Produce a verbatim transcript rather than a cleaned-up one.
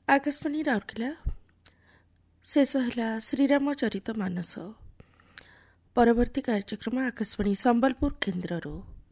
ଆକାଶବାଣୀ ରାଉରକେଲା। ଶେଷ ହେଲା ଶ୍ରୀରାମଚରିତ ମାନସ। ପରବର୍ତ୍ତୀ କାର୍ଯ୍ୟକ୍ରମ ଆକାଶବାଣୀ ସମ୍ବଲପୁର କେନ୍ଦ୍ରରୁ।